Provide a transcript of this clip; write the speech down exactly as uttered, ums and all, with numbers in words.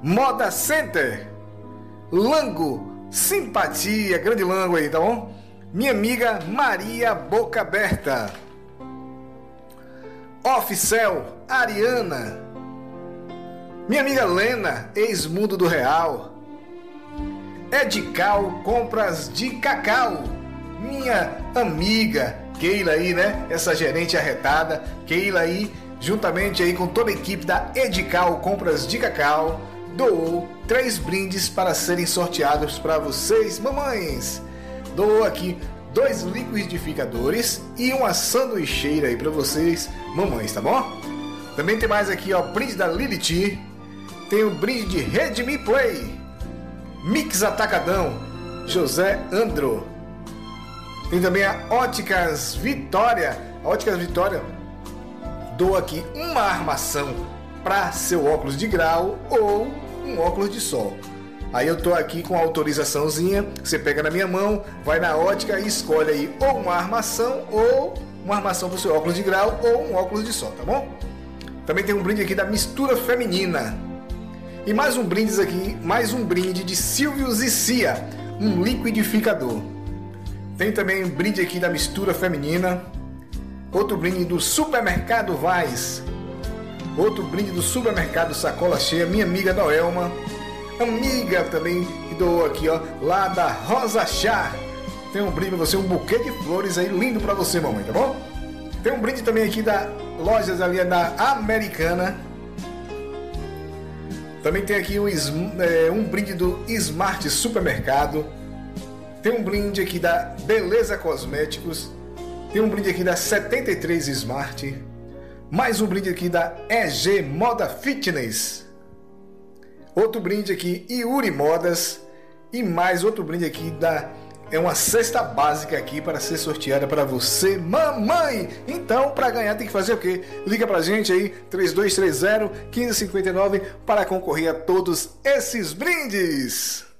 Moda Center, Lango, simpatia, grande Lango aí, tá bom? Minha amiga Maria Boca Aberta, Oficel, Ariana, minha amiga Lena, ex-mundo do Real, Edical Compras de Cacau, minha amiga Keila aí, né? Essa gerente arretada, Keila aí, juntamente aí com toda a equipe da Edical Compras de Cacau, doou três brindes para serem sorteados para vocês, mamães. Doou aqui dois liquidificadores e uma sanduicheira aí para vocês, mamães, tá bom? Também tem mais aqui, ó, brinde da Lilith. Tem o brinde de Redmi Play, Mix Atacadão, José Andro. Tem também a Óticas Vitória. A Óticas Vitória doa aqui uma armação para seu óculos de grau ou um óculos de sol. Aí eu tô aqui com a autorizaçãozinha, você pega na minha mão, vai na ótica e escolhe aí ou uma armação ou uma armação para o seu óculos de grau ou um óculos de sol, tá bom? Também tem um brinde aqui da Mistura Feminina. E mais um brinde aqui, mais um brinde de Silvios e Cia, um liquidificador. Tem também um brinde aqui da Mistura Feminina. Outro brinde do Supermercado Vaz. Outro brinde do Supermercado Sacola Cheia, minha amiga Noelma. Amiga também que doou aqui, ó, lá da Rosa Chá. Tem um brinde pra você, um buquê de flores aí, lindo pra você, mamãe, tá bom? Tem um brinde também aqui da Lojas ali da Americana. Também tem aqui um, é, um brinde do Smart Supermercado. Tem um brinde aqui da Beleza Cosméticos. Tem um brinde aqui da setenta e três Smart. Mais um brinde aqui da E G Moda Fitness. Outro brinde aqui, Yuri Modas. E mais outro brinde aqui da... É uma cesta básica aqui para ser sorteada para você, mamãe. Então, para ganhar tem que fazer o quê? Liga pra gente aí, três dois três zero, um cinco cinco nove, para concorrer a todos esses brindes.